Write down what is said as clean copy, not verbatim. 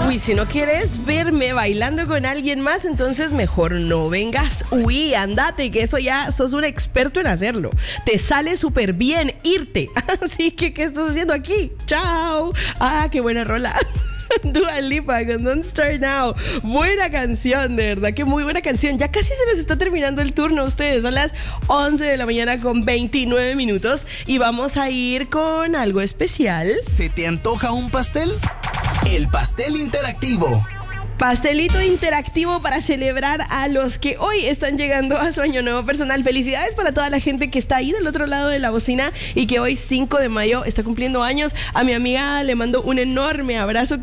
Uy, si no quieres verme bailando con alguien más, entonces mejor no vengas. Uy, andate, que eso ya sos un experto en hacerlo. Te sale súper bien irte. Así que, ¿qué estás haciendo aquí? Chao. Ah, qué buena rola. Dua Lipa con Don't Start Now. Buena canción, de verdad que muy buena canción. Ya casi se nos está terminando el turno a ustedes. Son las 11 de la mañana con 29 minutos y vamos a ir con algo especial. ¿Se te antoja un pastel? El pastel interactivo. Pastelito interactivo para celebrar a los que hoy están llegando a su año nuevo personal. Felicidades para toda la gente que está ahí del otro lado de la bocina y que hoy 5 de mayo está cumpliendo años. A mi amiga le mando un enorme abrazo.